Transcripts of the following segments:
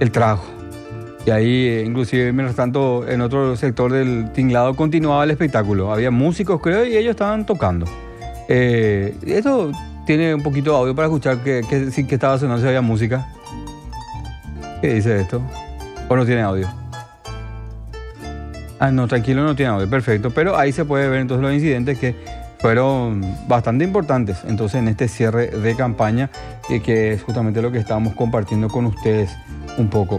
el trago. Y ahí, inclusive, mientras tanto, en otro sector del tinglado continuaba el espectáculo. Había músicos, creo, y ellos estaban tocando. Esto tiene un poquito de audio para escuchar que estaba sonando, si había música. ¿Qué dice esto? ¿O no tiene audio? Ah, no, tranquilo, no tiene audio, perfecto. Pero ahí se puede ver entonces los incidentes que fueron bastante importantes. Entonces, en este cierre de campaña, que es justamente lo que estábamos compartiendo con ustedes un poco.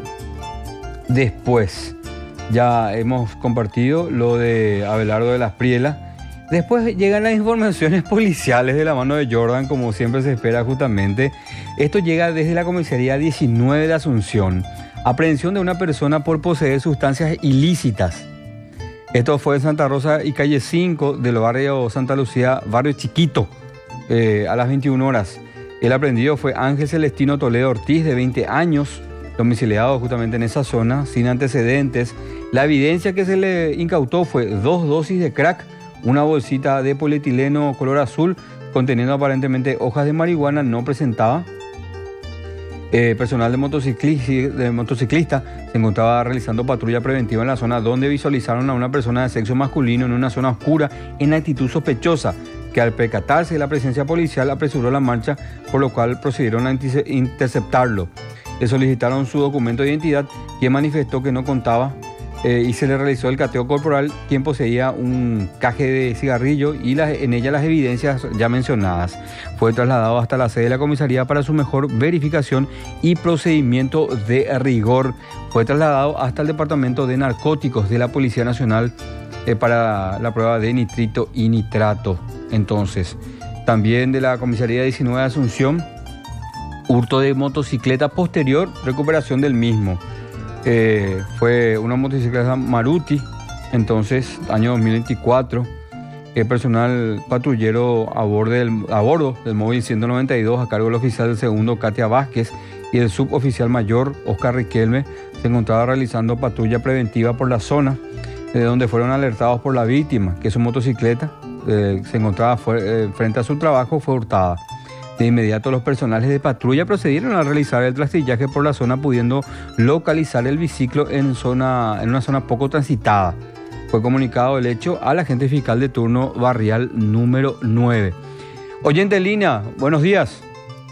Después, ya hemos compartido lo de Abelardo de las Prielas. Después llegan las informaciones policiales de la mano de Jordan, como siempre se espera justamente. Esto llega desde la comisaría 19 de Asunción. Aprehensión de una persona por poseer sustancias ilícitas. Esto fue en Santa Rosa y calle 5 del barrio Santa Lucía, barrio Chiquito, a las 21 horas. El aprendido fue Ángel Celestino Toledo Ortiz, de 20 años, domiciliado justamente en esa zona, sin antecedentes. La evidencia que se le incautó fue 2 dosis de crack, una bolsita de polietileno color azul conteniendo aparentemente hojas de marihuana, no presentaba. Personal de motociclista se encontraba realizando patrulla preventiva en la zona donde visualizaron a una persona de sexo masculino en una zona oscura en actitud sospechosa, que al percatarse de la presencia policial apresuró la marcha, por lo cual procedieron a interceptarlo. Le solicitaron su documento de identidad, quien manifestó que no contaba, y se le realizó el cateo corporal, quien poseía un caje de cigarrillo y en ella las evidencias ya mencionadas. Fue trasladado hasta la sede de la comisaría para su mejor verificación y procedimiento de rigor. Fue trasladado hasta el departamento de narcóticos de la Policía Nacional para la prueba de nitrito y nitrato. Entonces, también de la comisaría 19 de Asunción, hurto de motocicleta posterior, recuperación del mismo. Fue una motocicleta Maruti, entonces, año 2024. Personal patrullero a bordo del móvil 192 a cargo del oficial del segundo Katia Vázquez y el suboficial mayor Oscar Riquelme se encontraba realizando patrulla preventiva por la zona, donde fueron alertados por la víctima que su motocicleta se encontraba frente a su trabajo, fue hurtada. De inmediato los personales de patrulla procedieron a realizar el rastrillaje por la zona, pudiendo localizar el biciclo en una zona poco transitada. Fue comunicado el hecho al agente fiscal de turno barrial número 9. Oyente en línea, buenos días.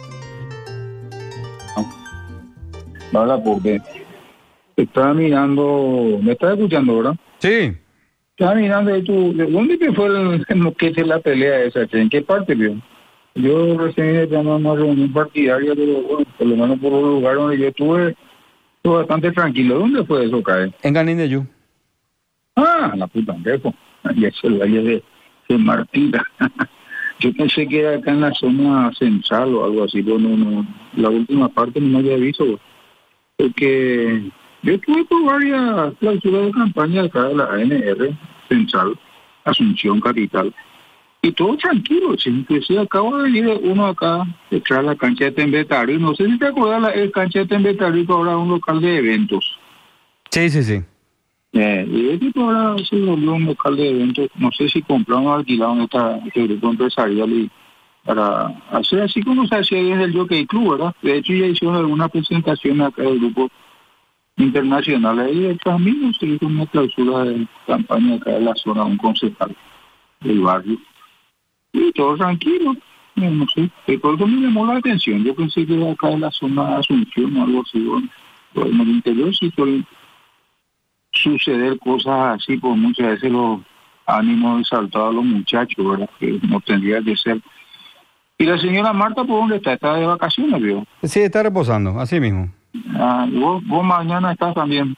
Hola, porque estaba mirando, me estás escuchando, ¿verdad? Sí. Estaba mirando de ¿dónde que fue lo que es la pelea esa? ¿En qué parte vio? Yo recién llamé a una reunión partidaria, pero bueno, por lo menos por un lugar donde yo estuve bastante tranquilo. ¿Dónde fue eso, Cae? En Ganindeyú. Ah, la puta, viejo. Ahí es el valle de Martina. Yo pensé que era acá en la zona central o algo así, pero no, la última parte no me había visto. Porque yo estuve por varias clausuras de campaña acá de la ANR Central, Asunción Capital. Y todo tranquilo, sí. Inclusive acabo de venir uno acá, detrás de la cancha de Tembetarí. No sé si te acuerdas la cancha de Tembetarí, que ahora es un local de eventos. Sí. Y este ahora se volvió un local de eventos. No sé si compraron o alquilaron este grupo empresarial y para hacer así como se hacía desde el Jockey Club, ¿verdad? De hecho ya hicieron alguna presentación acá del grupo internacional. Ahí detrás mismo se hizo una clausura de campaña acá en la zona, un concejal del barrio. Y todo tranquilo, no sé, por eso me llamó la atención. Yo pensé que era acá en la zona de Asunción o algo así, bueno, en el interior sí suelen suceder cosas así, por muchas veces los ánimos exaltados a los muchachos, ¿verdad? Que no tendría que ser. ¿Y la señora Marta por dónde está? ¿Está de vacaciones, vio? Sí, está reposando, así mismo. Ah, ¿vos mañana estás también?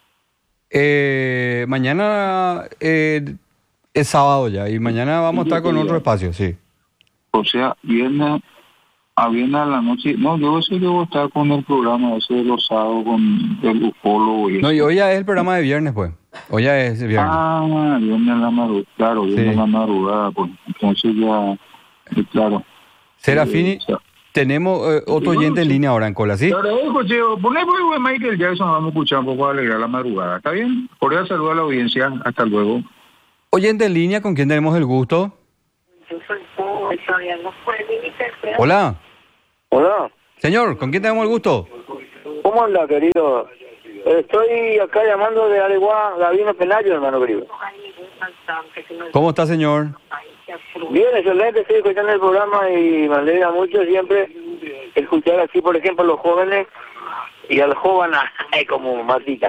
Mañana es sábado ya, y mañana vamos a estar con otro espacio, sí. O sea, viernes a la noche. No, yo sé que voy a estar con el programa ese de los sábados con el ufólogo y eso. No, y hoy ya es el programa de viernes, pues. Hoy ya es viernes. Ah, viernes a la madrugada, claro, viernes a la madrugada, pues. Entonces ya, claro. Serafini, tenemos otro oyente en línea ahora en cola, ¿sí? Te agradezco, Cheo. Poné por Michael Jackson, vamos a escuchar un poco a alegrar la madrugada. ¿Está bien? Cordial saludo a la audiencia. Hasta luego. Oyente en línea, ¿con quién tenemos el gusto? Hola. Hola. Señor, ¿con quién tenemos el gusto? ¿Cómo anda, querido? Estoy acá llamando de Areguá, Gabino Penayo, hermano querido. ¿Cómo está, señor? Bien, excelente, estoy escuchando el programa y me alegra mucho siempre escuchar así, por ejemplo, a los jóvenes y al joven como Martita.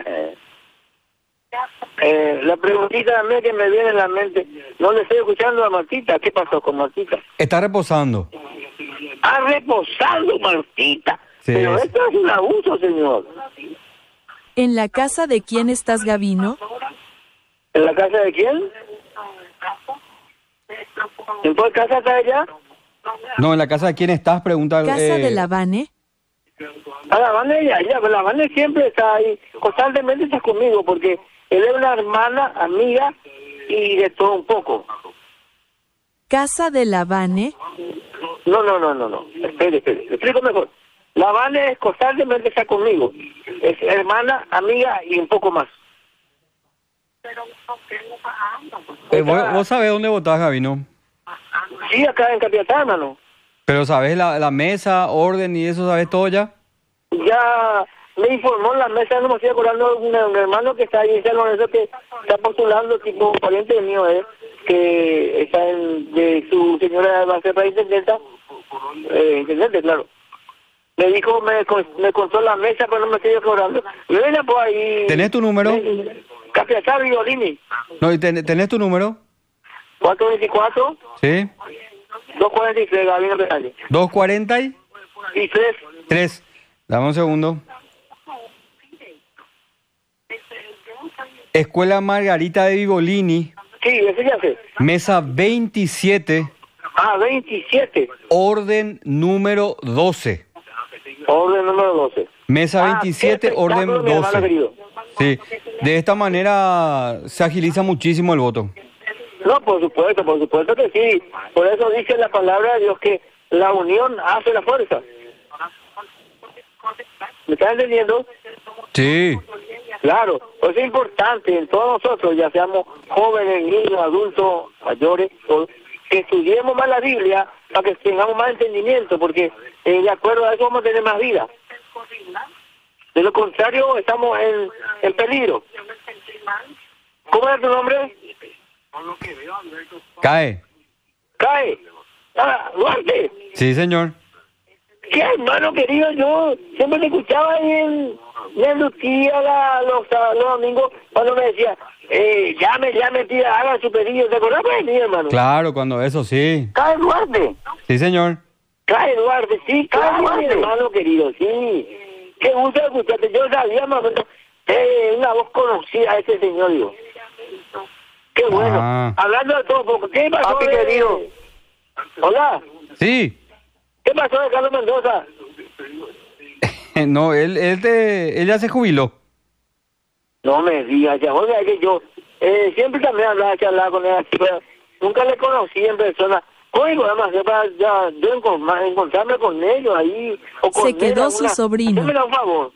La preguntita también que me viene en la mente, no le estoy escuchando a Martita, ¿qué pasó con Martita? Está reposando. Ah, reposando, Martita. Sí, Pero esto es un abuso, señor. ¿En la casa de quién estás, Gabino? ¿En la casa de quién? ¿En cuál casa está ella? No, ¿en la casa de quién estás? Pregunta. ¿Casa de la Vane? A la Vane la Vane siempre está ahí, constantemente está conmigo, porque él es una hermana, amiga y de todo un poco. ¿Casa de la Vane? No. Espere, le explico mejor. La Vane constantemente está conmigo. Es hermana, amiga y un poco más. ¿Vos sabés dónde votás, Gabino? Sí, acá en Capiatá, hermano. Pero ¿sabés la mesa, orden y eso, sabés todo ya? Ya me informó en la mesa, no me estoy acordando de un hermano que está ahí en San Lorenzo que está postulando, tipo pariente mío, que está de su señora va a ser para intendenta, claro. Me dijo, me contó la mesa, pero no me estoy acordando. Y ven por ahí. ¿Tenés tu número? Capiatá, Violini. No, ¿y tenés tu número? 424. Sí. 243, Gabino Penayo. 243. Dame un segundo. Escuela Margarita de Vivolini. Sí, ese ya sé. Mesa 27. Ah, 27. Orden número 12. Orden número 12. Mesa 27, orden 12. Sí, de esta manera se agiliza muchísimo el voto. No, por supuesto que sí. Por eso dice la palabra de Dios que la unión hace la fuerza. ¿Me estás entendiendo? Sí. Claro, pues es importante en todos nosotros, ya seamos jóvenes, niños, adultos, mayores, que estudiemos más la Biblia para que tengamos más entendimiento, porque de acuerdo a eso vamos a tener más vida. De lo contrario, estamos en peligro. ¿Cómo es tu nombre? Cae. Ah, Duarte. Sí, señor. ¿Qué, hermano querido? Yo siempre te escuchaba ahí en Lucía los domingos cuando me decía, llame, tía, haga su pedido. ¿Te acordás de mí, hermano? Claro, cuando eso sí. Cae Duarte. Sí, señor. Cae Duarte, sí, cae Duarte, hermano querido, sí. Qué gusto escucharte. Yo sabía más o menos, una voz conocida a ese señor, digo. Qué bueno. Hablando de todo poco, ¿qué pasó, papi querido? Hola. Sí. ¿Qué pasó de Carlos Mendoza? No, él ya se jubiló. No me digas, ya, oiga, que yo siempre también charlaba con él así, pero nunca le conocí en persona. Oigo, además, yo encontrarme con ellos ahí. O con se quedó su sobrino. Hazme un favor.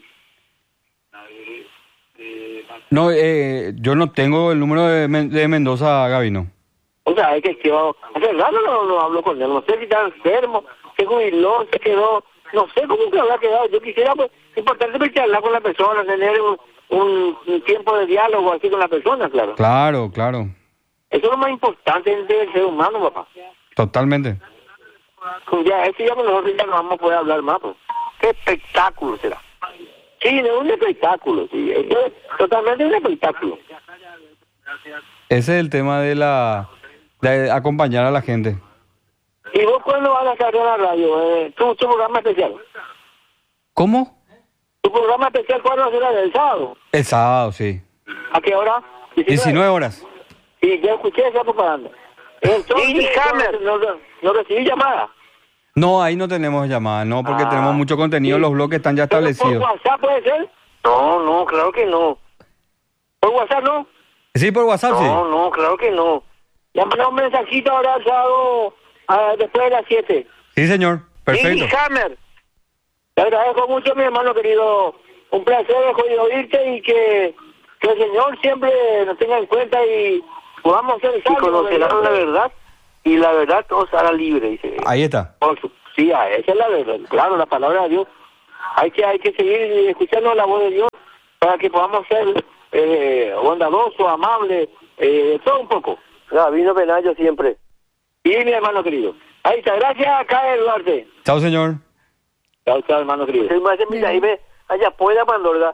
No, yo no tengo el número de Mendoza, Gabino. O sea, es que hace rato no hablo con él. No sé si está enfermo, se jubiló, se quedó. No sé cómo que habrá quedado. Yo quisiera, pues, importante charlar con la persona, tener un tiempo de diálogo así con la persona, claro. Claro. Eso es lo más importante del ser humano, papá. Totalmente. Pues ya, nosotros ya no vamos a poder hablar más, pues. Qué espectáculo será. Sí, es un espectáculo, sí. Eso es totalmente un espectáculo. Ese es el tema de acompañar a la gente. ¿Y vos cuándo vas a salir a la radio? ¿Tu programa especial? ¿Cómo? ¿Tu programa especial cuándo será? ¿El sábado? El sábado, sí. ¿A qué hora? 19 horas. Sí, ya escuché esa propaganda. Entonces, no recibí llamada. No, ahí no tenemos llamada, no, porque tenemos mucho contenido, sí. Los bloques están ya establecidos. ¿Por WhatsApp puede ser? No, claro que no. ¿Por WhatsApp no? Sí, por WhatsApp, sí. No, claro que no. Ya mandé un mensajito ahora el sábado después de las 7. Sí, señor, perfecto. Y Hammer. Te agradezco mucho, mi hermano querido. Un placer de oírte y que el Señor siempre nos tenga en cuenta y podamos ser sabios. Y conocerán la verdad, y la verdad os hará libre, dice. Ahí está. Sí, esa es la verdad. Claro, la palabra de Dios. hay que seguir escuchando la voz de Dios para que podamos ser bondadosos, amables, todo un poco. Gabino Penayo siempre. Y mi hermano querido. Ahí está, gracias acá Duarte. Chao, señor. Chao, hermano querido. Allá pueda Pandorga.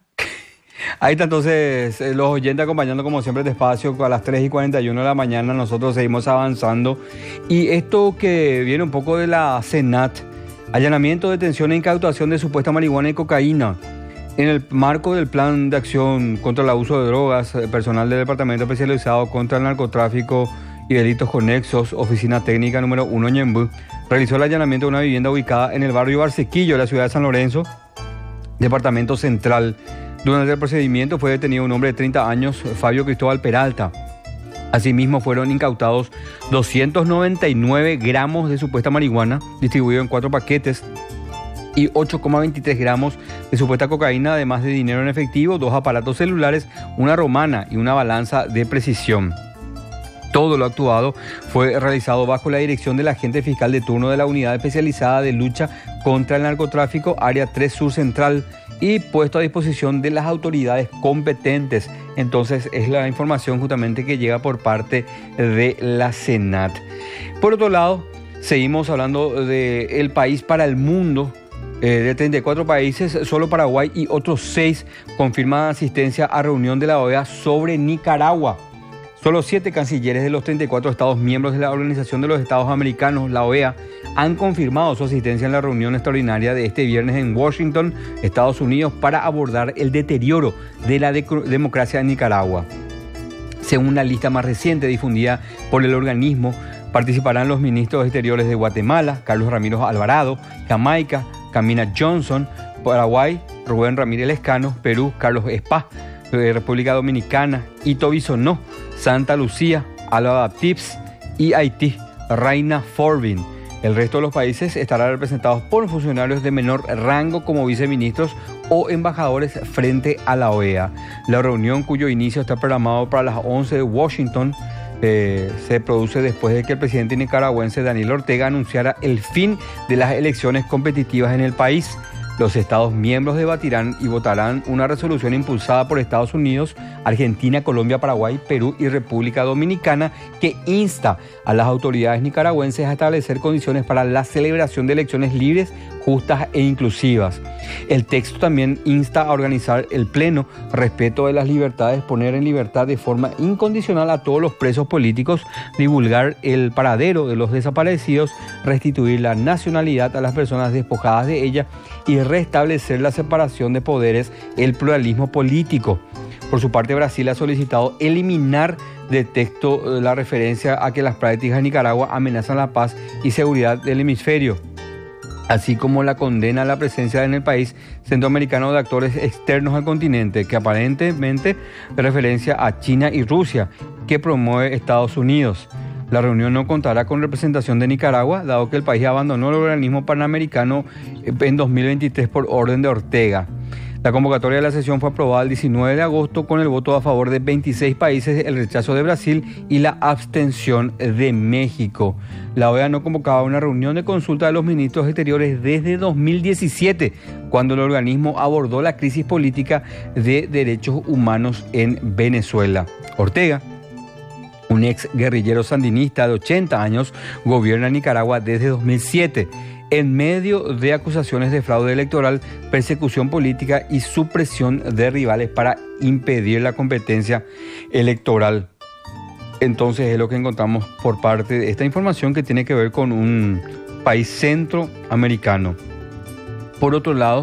Ahí está entonces los oyentes acompañando como siempre despacio a las 3:41 de la mañana. Nosotros seguimos avanzando. Y esto que viene un poco de la Senat, allanamiento, detención e incautación de supuesta marihuana y cocaína. En el marco del Plan de Acción contra el Abuso de Drogas, personal del Departamento Especializado contra el Narcotráfico y Delitos Conexos, Oficina Técnica número 1 Ñembú, realizó el allanamiento de una vivienda ubicada en el barrio Barsequillo, de la ciudad de San Lorenzo, Departamento Central. Durante el procedimiento fue detenido un hombre de 30 años, Fabio Cristóbal Peralta. Asimismo, fueron incautados 299 gramos de supuesta marihuana, distribuido en 4 paquetes, y 8,23 gramos de supuesta cocaína, además de dinero en efectivo, 2 aparatos celulares, una romana y una balanza de precisión. Todo lo actuado fue realizado bajo la dirección del agente fiscal de turno de la Unidad Especializada de Lucha contra el Narcotráfico, Área 3 Sur Central, y puesto a disposición de las autoridades competentes. Entonces es la información justamente que llega por parte de la Senat. Por otro lado, seguimos hablando del país para el mundo. De 34 países, solo Paraguay y otros 6 confirman asistencia a reunión de la OEA sobre Nicaragua. Solo 7 cancilleres de los 34 estados miembros de la Organización de los Estados Americanos, la OEA, han confirmado su asistencia en la reunión extraordinaria de este viernes en Washington, Estados Unidos, para abordar el deterioro de la democracia en Nicaragua. Según la lista más reciente difundida por el organismo, participarán los ministros exteriores de Guatemala, Carlos Ramiro Alvarado, Jamaica, Camina Johnson, Paraguay, Rubén Ramírez Lescano, Perú, Carlos Espa, República Dominicana, Ito Bisonó, Santa Lucía, Alba Tips y Haití, Reina Forbin. El resto de los países estarán representados por funcionarios de menor rango como viceministros o embajadores frente a la OEA. La reunión, cuyo inicio está programado para las 11 de Washington, se produce después de que el presidente nicaragüense Daniel Ortega anunciara el fin de las elecciones competitivas en el país. Los Estados miembros debatirán y votarán una resolución impulsada por Estados Unidos, Argentina, Colombia, Paraguay, Perú y República Dominicana, que insta a las autoridades nicaragüenses a establecer condiciones para la celebración de elecciones libres, justas e inclusivas. El texto también insta a organizar el pleno, respeto de las libertades, poner en libertad de forma incondicional a todos los presos políticos, divulgar el paradero de los desaparecidos, restituir la nacionalidad a las personas despojadas de ella y restablecer la separación de poderes, el pluralismo político. Por su parte, Brasil ha solicitado eliminar de texto la referencia a que las prácticas en Nicaragua amenazan la paz y seguridad del hemisferio, así como la condena a la presencia en el país centroamericano de actores externos al continente, que aparentemente de referencia a China y Rusia, que promueve Estados Unidos. La reunión no contará con representación de Nicaragua, dado que el país abandonó el organismo panamericano en 2023 por orden de Ortega. La convocatoria de la sesión fue aprobada el 19 de agosto con el voto a favor de 26 países, el rechazo de Brasil y la abstención de México. La OEA no convocaba una reunión de consulta de los ministros exteriores desde 2017, cuando el organismo abordó la crisis política de derechos humanos en Venezuela. Ortega, un ex guerrillero sandinista de 80 años, gobierna Nicaragua desde 2007. En medio de acusaciones de fraude electoral, persecución política y supresión de rivales para impedir la competencia electoral. Entonces es lo que encontramos por parte de esta información que tiene que ver con un país centroamericano. Por otro lado,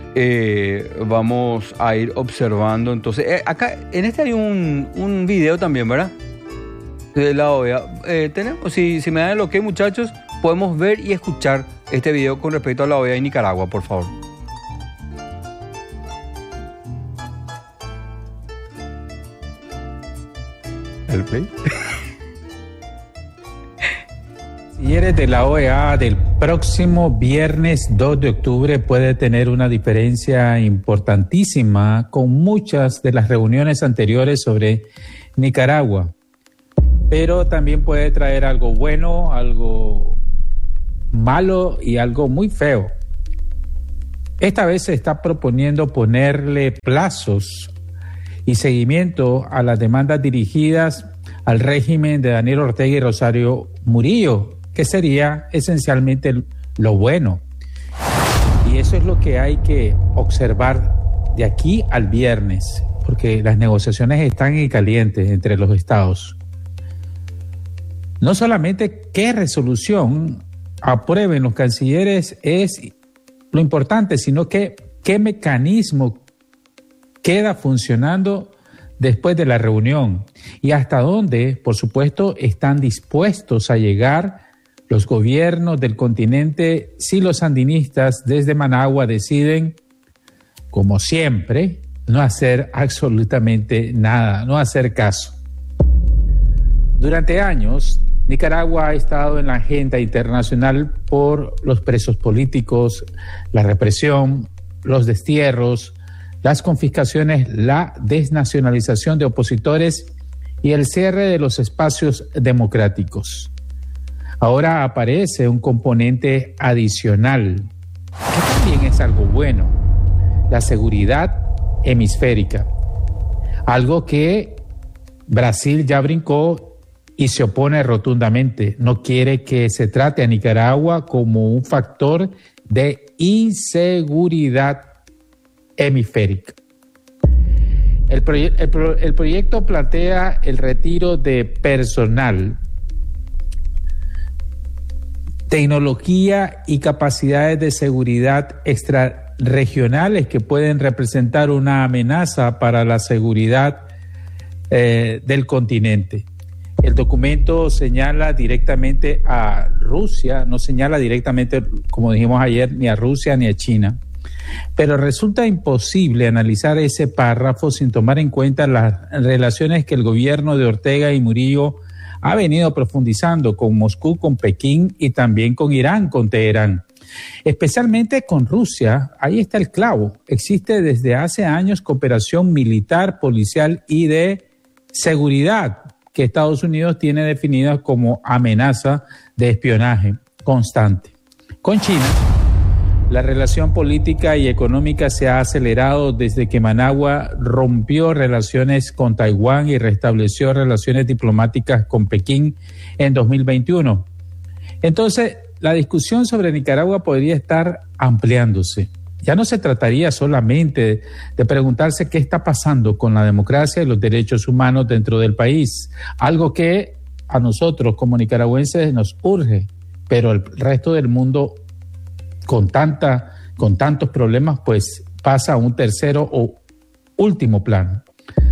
vamos a ir observando. Entonces, acá en este hay un video también, ¿verdad? De la OEA. Tenemos, si me dan el ok, muchachos, podemos ver y escuchar este video con respecto a la OEA y Nicaragua, por favor. ¿El play? Cancilleres de la OEA del próximo viernes 2 de octubre puede tener una diferencia importantísima con muchas de las reuniones anteriores sobre Nicaragua, pero también puede traer algo bueno, algo malo y algo muy feo. Esta vez se está proponiendo ponerle plazos y seguimiento a las demandas dirigidas al régimen de Daniel Ortega y Rosario Murillo, que sería esencialmente lo bueno. Y eso es lo que hay que observar de aquí al viernes, porque las negociaciones están en caliente entre los estados. No solamente qué resolución aprueben los cancilleres es lo importante, sino que qué mecanismo queda funcionando después de la reunión y hasta dónde, por supuesto, están dispuestos a llegar los gobiernos del continente si los sandinistas desde Managua deciden, como siempre, no hacer absolutamente nada, no hacer caso. Durante años, Nicaragua ha estado en la agenda internacional por los presos políticos, la represión, los destierros, las confiscaciones, la desnacionalización de opositores y el cierre de los espacios democráticos. Ahora aparece un componente adicional, que también es algo bueno, la seguridad hemisférica, algo que Brasil ya brincó y se opone rotundamente. No quiere que se trate a Nicaragua como un factor de inseguridad hemisférica. El proyecto plantea el retiro de personal, tecnología y capacidades de seguridad extrarregionales que pueden representar una amenaza para la seguridad del continente. El documento señala directamente a Rusia, no señala directamente, como dijimos ayer, ni a Rusia ni a China, pero resulta imposible analizar ese párrafo sin tomar en cuenta las relaciones que el gobierno de Ortega y Murillo ha venido profundizando con Moscú, con Pekín y también con Irán, con Teherán. Especialmente con Rusia, ahí está el clavo. Existe desde hace años cooperación militar, policial y de seguridad que Estados Unidos tiene definida como amenaza de espionaje constante. Con China, la relación política y económica se ha acelerado desde que Managua rompió relaciones con Taiwán y restableció relaciones diplomáticas con Pekín en 2021. Entonces, la discusión sobre Nicaragua podría estar ampliándose. Ya no se trataría solamente de preguntarse qué está pasando con la democracia y los derechos humanos dentro del país, algo que a nosotros como nicaragüenses nos urge, pero el resto del mundo con tantos problemas, pues pasa a un tercero o último plano.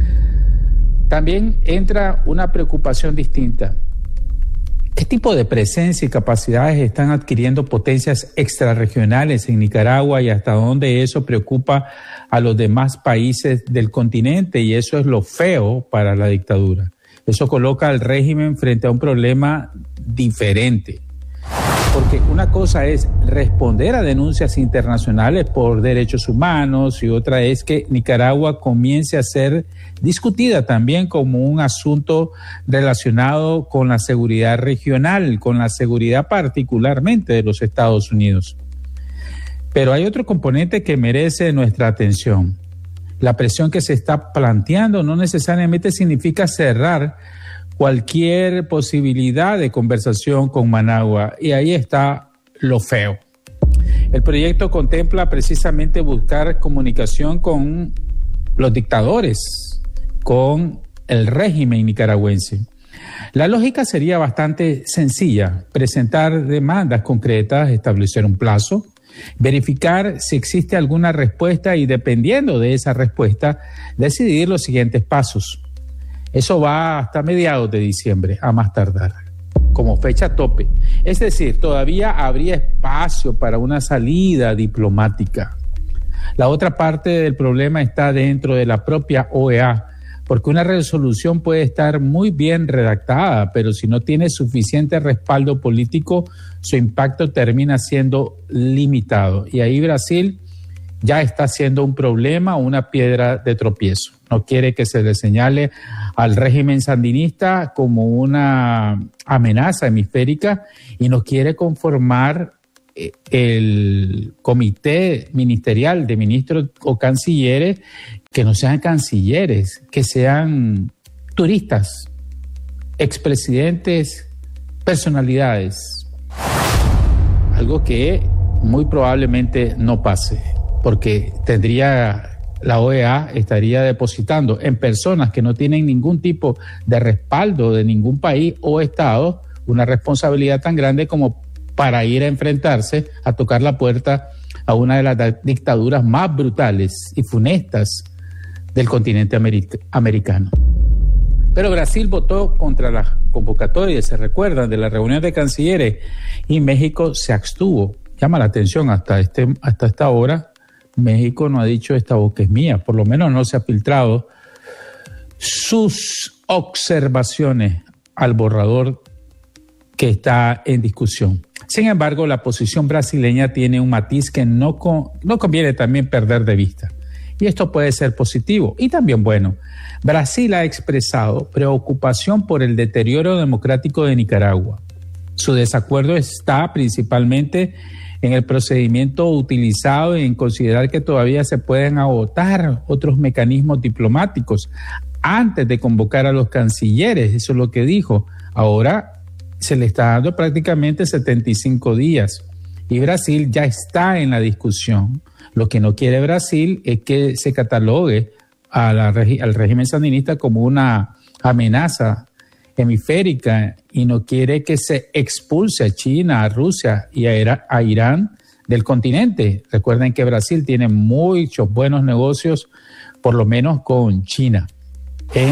También entra una preocupación distinta. ¿Qué tipo de presencia y capacidades están adquiriendo potencias extrarregionales en Nicaragua y hasta dónde eso preocupa a los demás países del continente? Y eso es lo feo para la dictadura. Eso coloca al régimen frente a un problema diferente. Porque una cosa es responder a denuncias internacionales por derechos humanos y otra es que Nicaragua comience a ser discutida también como un asunto relacionado con la seguridad regional, con la seguridad particularmente de los Estados Unidos. Pero hay otro componente que merece nuestra atención. La presión que se está planteando no necesariamente significa cerrar cualquier posibilidad de conversación con Managua, y ahí está lo feo. El proyecto contempla precisamente buscar comunicación con los dictadores, con el régimen nicaragüense. La lógica sería bastante sencilla: presentar demandas concretas, establecer un plazo, verificar si existe alguna respuesta y, dependiendo de esa respuesta, decidir los siguientes pasos. Eso va hasta mediados de diciembre, a más tardar, como fecha tope. Es decir, todavía habría espacio para una salida diplomática. La otra parte del problema está dentro de la propia OEA, porque una resolución puede estar muy bien redactada, pero si no tiene suficiente respaldo político, su impacto termina siendo limitado. Y ahí Brasil ya está siendo un problema, una piedra de tropiezo. No quiere que se le señale al régimen sandinista como una amenaza hemisférica y no quiere conformar el comité ministerial de ministros o cancilleres que no sean cancilleres, que sean turistas, expresidentes, personalidades. Algo que muy probablemente no pase, porque la OEA estaría depositando en personas que no tienen ningún tipo de respaldo de ningún país o Estado una responsabilidad tan grande como para ir a enfrentarse, a tocar la puerta a una de las dictaduras más brutales y funestas del continente americano. Pero Brasil votó contra la convocatoria, se recuerdan, de la reunión de cancilleres, y México se abstuvo. Llama la atención, hasta esta hora México no ha dicho esta boca es mía, por lo menos no se ha filtrado sus observaciones al borrador que está en discusión. Sin embargo, la posición brasileña tiene un matiz que no conviene también perder de vista. Y esto puede ser positivo y también bueno. Brasil ha expresado preocupación por el deterioro democrático de Nicaragua. Su desacuerdo está principalmente en el procedimiento utilizado y en considerar que todavía se pueden agotar otros mecanismos diplomáticos antes de convocar a los cancilleres. Eso es lo que dijo. Ahora se le está dando prácticamente 75 días y Brasil ya está en la discusión. Lo que no quiere Brasil es que se catalogue al régimen sandinista como una amenaza hemisférica y no quiere que se expulse a China, a Rusia y a Irán del continente. Recuerden que Brasil tiene muchos buenos negocios, por lo menos con China, en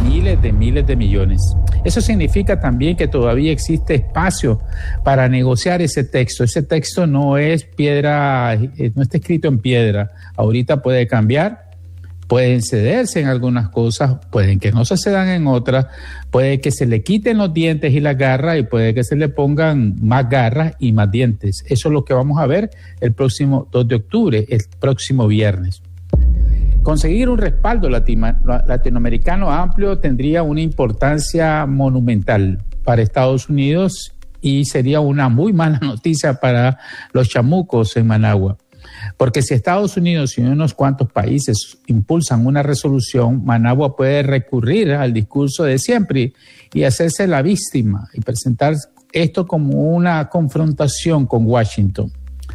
miles de millones. Eso significa también que todavía existe espacio para negociar ese texto. Ese texto no es piedra, no está escrito en piedra. Ahorita puede cambiar, pueden cederse en algunas cosas, pueden que no se cedan en otras, puede que se le quiten los dientes y las garras y puede que se le pongan más garras y más dientes. Eso es lo que vamos a ver el próximo 2 de octubre, el próximo viernes. Conseguir un respaldo latinoamericano amplio tendría una importancia monumental para Estados Unidos y sería una muy mala noticia para los chamucos en Managua. Porque si Estados Unidos y unos cuantos países impulsan una resolución, Managua puede recurrir al discurso de siempre y hacerse la víctima y presentar esto como una confrontación con Washington.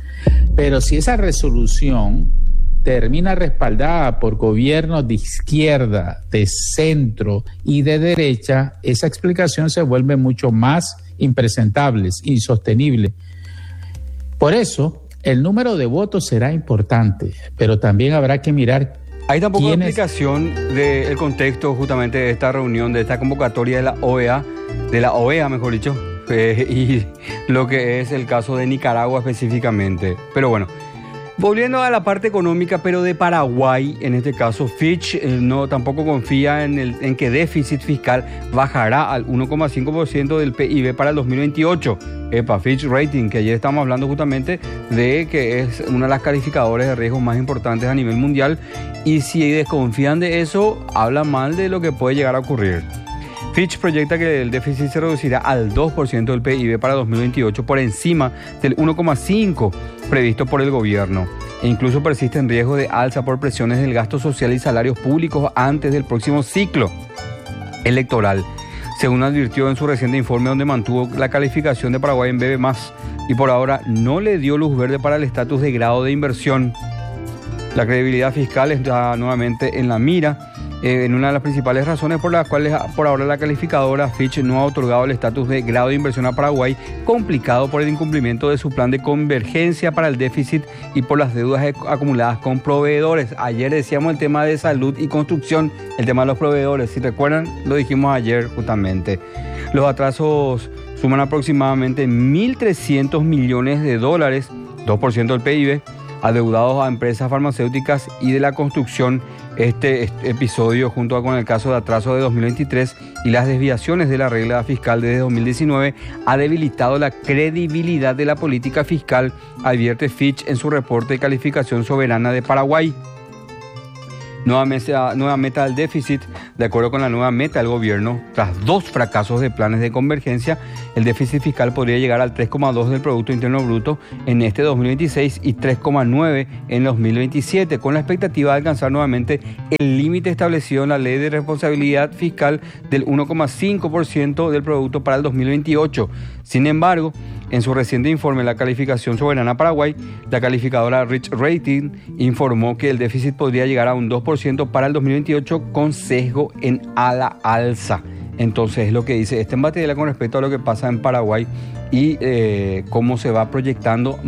Pero si esa resolución termina respaldada por gobiernos de izquierda, de centro y de derecha, esa explicación se vuelve mucho más impresentable, insostenible. Por eso, el número de votos será importante, pero también habrá que mirar. Hay tampoco explicación del contexto justamente de esta reunión, de esta convocatoria de la OEA, mejor dicho, y lo que es el caso de Nicaragua específicamente. Pero bueno, volviendo a la parte económica, pero de Paraguay, en este caso, Fitch tampoco confía en que déficit fiscal bajará al 1,5% del PIB para el 2028. Fitch Rating, que ayer estamos hablando justamente de que es una de las calificadoras de riesgos más importantes a nivel mundial, y si desconfían de eso, habla mal de lo que puede llegar a ocurrir. Fitch proyecta que el déficit se reducirá al 2% del PIB para 2028, por encima del 1,5% previsto por el gobierno, e incluso persiste en riesgo de alza por presiones del gasto social y salarios públicos antes del próximo ciclo electoral, según advirtió en su reciente informe, donde mantuvo la calificación de Paraguay en BB+, y por ahora no le dio luz verde para el estatus de grado de inversión. La credibilidad fiscal está nuevamente en la mira, en una de las principales razones por las cuales por ahora la calificadora Fitch no ha otorgado el estatus de grado de inversión a Paraguay, complicado por el incumplimiento de su plan de convergencia para el déficit y por las deudas acumuladas con proveedores. Ayer decíamos el tema de salud y construcción, el tema de los proveedores, si recuerdan, lo dijimos ayer justamente. Los atrasos suman aproximadamente 1.300 millones de dólares, 2% del PIB, adeudados a empresas farmacéuticas y de la construcción. Este episodio, junto con el caso de atraso de 2023 y las desviaciones de la regla fiscal desde 2019, ha debilitado la credibilidad de la política fiscal, advierte Fitch en su reporte de calificación soberana de Paraguay. Nueva meta del déficit. De acuerdo con la nueva meta del gobierno, tras 2 fracasos de planes de convergencia, el déficit fiscal podría llegar al 3,2 del Producto Interno Bruto en este 2026 y 3,9 en 2027, con la expectativa de alcanzar nuevamente el límite establecido en la Ley de Responsabilidad Fiscal del 1,5% del producto para el 2028. Sin embargo, en su reciente informe, la calificación soberana Paraguay, la calificadora Rich Rating informó que el déficit podría llegar a un 2% para el 2028 con sesgo a la alza. Entonces, es lo que dice este embate con respecto a lo que pasa en Paraguay y cómo se va proyectando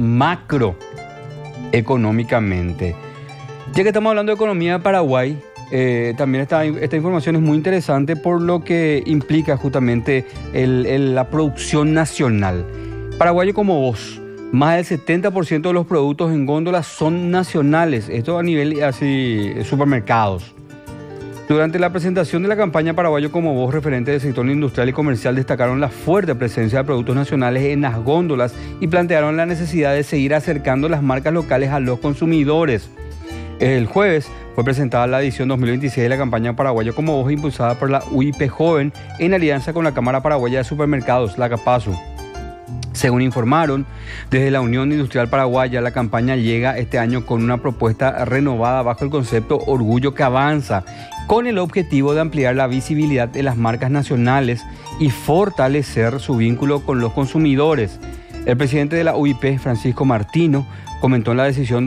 macroeconómicamente. Ya que estamos hablando de economía de Paraguay, también esta información es muy interesante por lo que implica justamente la producción nacional. Paraguayo como vos, más del 70% de los productos en góndolas son nacionales, esto a nivel así supermercados. Durante la presentación de la campaña Paraguayo como vos, referente del sector industrial y comercial, destacaron la fuerte presencia de productos nacionales en las góndolas y plantearon la necesidad de seguir acercando las marcas locales a los consumidores. El jueves fue presentada la edición 2026 de la campaña Paraguayo como vos, impulsada por la UIP Joven en alianza con la Cámara Paraguaya de Supermercados, la CAPASU. Según informaron desde la Unión Industrial Paraguaya, la campaña llega este año con una propuesta renovada bajo el concepto Orgullo que Avanza, con el objetivo de ampliar la visibilidad de las marcas nacionales y fortalecer su vínculo con los consumidores. El presidente de la UIP, Francisco Martino, comentó en la edición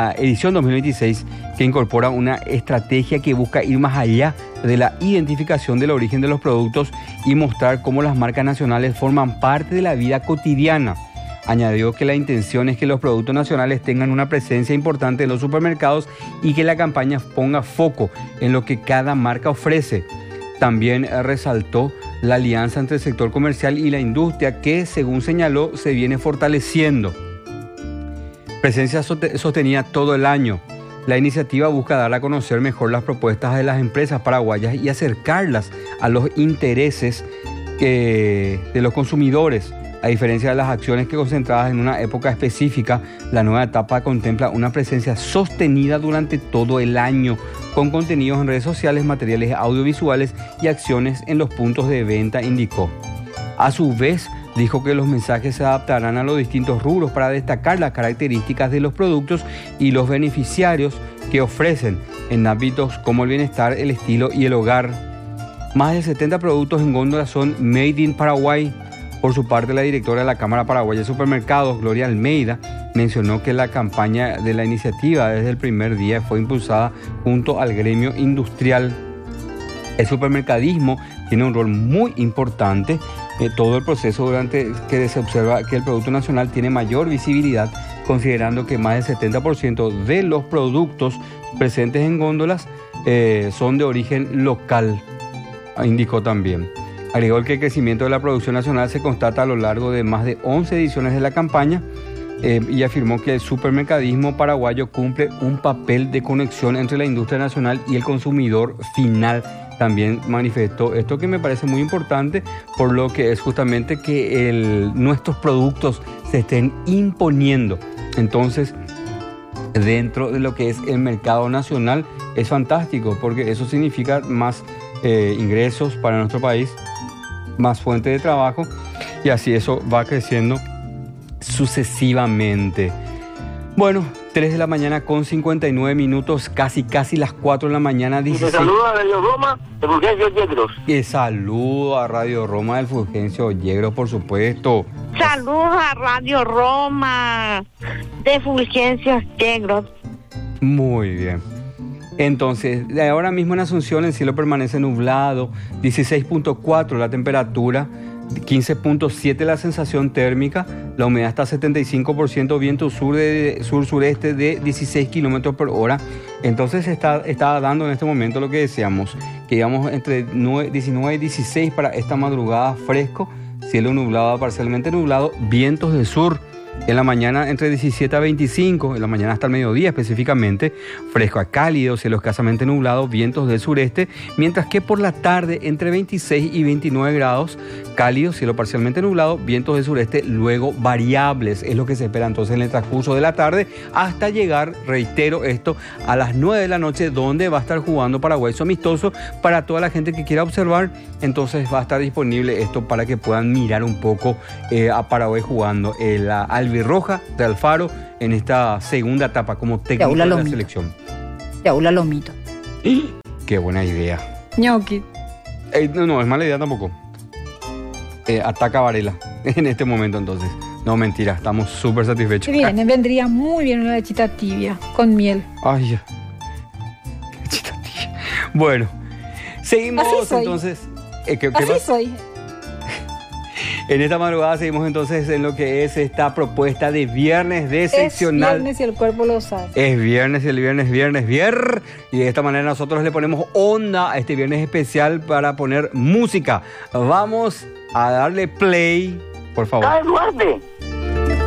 2026 que incorpora una estrategia que busca ir más allá de la identificación del origen de los productos y mostrar cómo las marcas nacionales forman parte de la vida cotidiana. Añadió que la intención es que los productos nacionales tengan una presencia importante en los supermercados y que la campaña ponga foco en lo que cada marca ofrece. También resaltó la alianza entre el sector comercial y la industria que, según señaló, se viene fortaleciendo. Presencia sostenida todo el año. La iniciativa busca dar a conocer mejor las propuestas de las empresas paraguayas y acercarlas a los intereses de los consumidores. A diferencia de las acciones que concentradas en una época específica, la nueva etapa contempla una presencia sostenida durante todo el año, con contenidos en redes sociales, materiales audiovisuales y acciones en los puntos de venta, indicó. A su vez, dijo que los mensajes se adaptarán a los distintos rubros para destacar las características de los productos y los beneficiarios que ofrecen en ámbitos como el bienestar, el estilo y el hogar. Más de 70 productos en góndola son Made in Paraguay. Por su parte, la directora de la Cámara Paraguaya de Supermercados, Gloria Almeida, mencionó que la campaña de la iniciativa desde el primer día fue impulsada junto al gremio industrial. El supermercadismo tiene un rol muy importante en todo el proceso durante que se observa que el Producto Nacional tiene mayor visibilidad, considerando que más del 70% de los productos presentes en góndolas son de origen local, indicó también. Agregó que el crecimiento de la producción nacional se constata a lo largo de más de 11 ediciones de la campaña y afirmó que el supermercadismo paraguayo cumple un papel de conexión entre la industria nacional y el consumidor final. También manifestó esto que me parece muy importante, por lo que es justamente que nuestros productos se estén imponiendo. Entonces, dentro de lo que es el mercado nacional, es fantástico, porque eso significa más ingresos para nuestro país, más fuente de trabajo, y así eso va creciendo sucesivamente. Bueno, 3 de la mañana con 59 minutos, casi las 4 de la mañana. 16. Te saludo a Radio Roma de Fulgencio Yegros. Y saludo a Radio Roma del Fulgencio Yegros, por supuesto. Saludos a Radio Roma de Fulgencio Yegros. Muy bien. Entonces, ahora mismo en Asunción el cielo permanece nublado, 16.4 la temperatura, 15.7 la sensación térmica, la humedad está a 75%, viento sur-sureste de 16 kilómetros por hora. Entonces está dando en este momento lo que deseamos, que íbamos entre 19 y 16 para esta madrugada, fresco, cielo nublado a parcialmente nublado, vientos de sur En la mañana entre 17 a 25, en la mañana hasta el mediodía específicamente, fresco a cálido, cielos escasamente nublados, vientos del sureste, mientras que por la tarde entre 26 y 29 grados, cálido, cielo parcialmente nublado, vientos del sureste, luego variables, es lo que se espera entonces en el transcurso de la tarde, hasta llegar, reitero esto, a las 9 de la noche, donde va a estar jugando Paraguay su amistoso. Para toda la gente que quiera observar, entonces va a estar disponible esto para que puedan mirar un poco a Paraguay jugando la albirroja de Alfaro en esta segunda etapa como técnico de la selección. Yaula Lomito. Qué buena idea. Ñoqui. No, es mala idea tampoco. Ataca Varela en este momento entonces. No, mentira, estamos súper satisfechos. Bien, vendría muy bien una lechita tibia con miel. Ay, ya. Lechita tibia. Bueno, seguimos entonces. Así soy. En esta madrugada seguimos entonces en lo que es esta propuesta de viernes de seccional. Es viernes y el cuerpo lo sabe. Es viernes y el viernes. Y de esta manera nosotros le ponemos onda a este viernes especial para poner música. Vamos a darle play, por favor. ¡Duarte!